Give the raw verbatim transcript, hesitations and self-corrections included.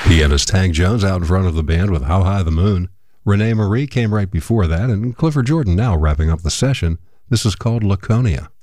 Pianist Hank Jones out in front of the band with How High the Moon. Renee Marie came right before that, and Clifford Jordan now wrapping up the session. This is called Laconia.